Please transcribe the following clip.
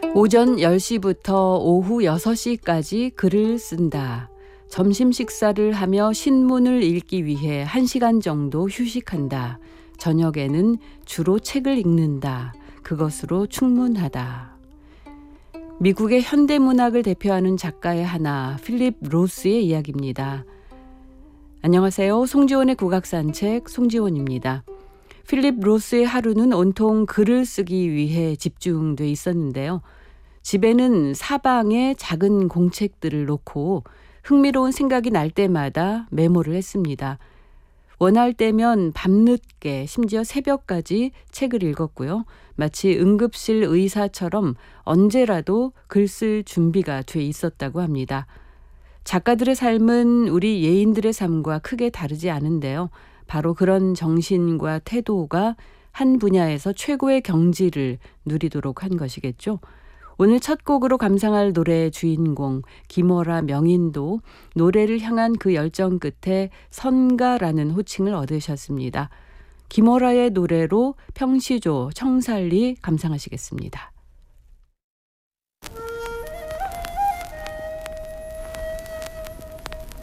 오전 10시부터 오후 6시까지 글을 쓴다. 점심 식사를 하며 신문을 읽기 위해 1시간 정도 휴식한다. 저녁에는 주로 책을 읽는다. 그것으로 충분하다. 미국의 현대문학을 대표하는 작가의 하나, 필립 로스의 이야기입니다. 안녕하세요. 송지원의 국악산책 송지원입니다. 필립 로스의 하루는 온통 글을 쓰기 위해 집중돼 있었는데요. 집에는 사방에 작은 공책들을 놓고 흥미로운 생각이 날 때마다 메모를 했습니다. 원할 때면 밤늦게 심지어 새벽까지 책을 읽었고요. 마치 응급실 의사처럼 언제라도 글 쓸 준비가 돼 있었다고 합니다. 작가들의 삶은 우리 예인들의 삶과 크게 다르지 않은데요. 바로 그런 정신과 태도가 한 분야에서 최고의 경지를 누리도록 한 것이겠죠. 오늘 첫 곡으로 감상할 노래의 주인공 김어라 명인도 노래를 향한 그 열정 끝에 선가라는 호칭을 얻으셨습니다. 김어라의 노래로 평시조 청살리 감상하시겠습니다.